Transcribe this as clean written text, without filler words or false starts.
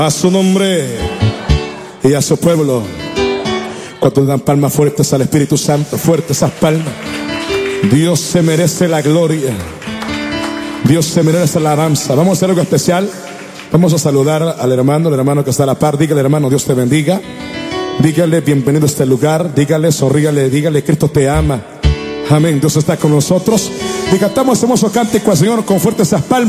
A su nombre y a su pueblo. Cuando dan palmas fuertes al Espíritu Santo, fuertes esas palmas. Dios se merece la gloria. Dios se merece la alabanza. Vamos a hacer algo especial. Vamos a saludar al hermano, el hermano que está a la par. Dígale, hermano, Dios te bendiga. Dígale, bienvenido a este lugar. Dígale, sonrígale, dígale, Cristo te ama. Amén, Dios está con nosotros. Y cantamos hermoso cántico al Señor con fuertes esas palmas.